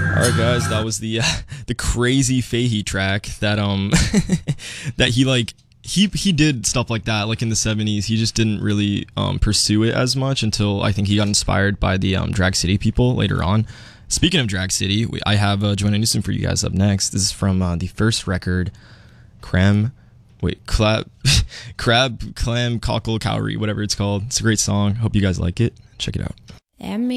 All right, guys, that was the the crazy Fahey track that that he did stuff like that like in the 70s. He just didn't really pursue it as much until I think he got inspired by the Drag City people later on. Speaking of Drag City, I have Joanna Newsom for you guys up next. This is from the first record, Crab, Clam, Cockle, Cowrie, whatever it's called. It's a great song. Hope you guys like it. Check it out.